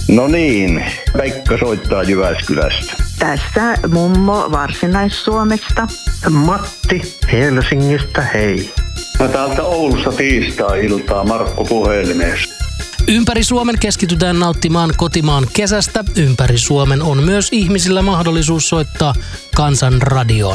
No niin, Pekka soittaa Jyväskylästä. Tässä mummo Varsinais-Suomesta. Matti Helsingistä, hei. Mä täältä Oulusta tiistai-iltaa Markku puhelimessa. Ympäri Suomen keskitytään nauttimaan kotimaan kesästä. Ympäri Suomen on myös ihmisillä mahdollisuus soittaa Kansan radioon.